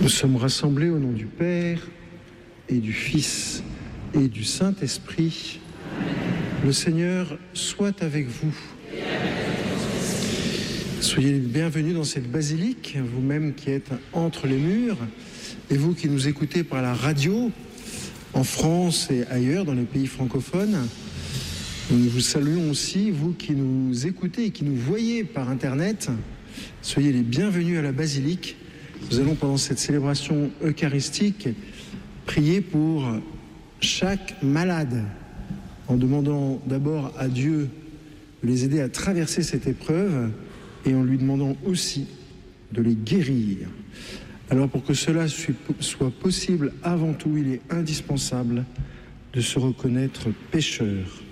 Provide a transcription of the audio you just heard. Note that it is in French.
Nous sommes rassemblés au nom du Père et du Fils et du Saint-Esprit. Le Seigneur soit avec vous. Soyez les bienvenus dans cette basilique, vous-même qui êtes entre les murs, et vous qui nous écoutez par la radio, en France et ailleurs, dans les pays francophones. Nous vous saluons aussi, vous qui nous écoutez et qui nous voyez par Internet. Soyez les bienvenus à la basilique. Nous allons, pendant cette célébration eucharistique, prier pour chaque malade, en demandant d'abord à Dieu de les aider à traverser cette épreuve et en lui demandant aussi de les guérir. Alors, pour que cela soit possible, avant tout, il est indispensable de se reconnaître pécheur.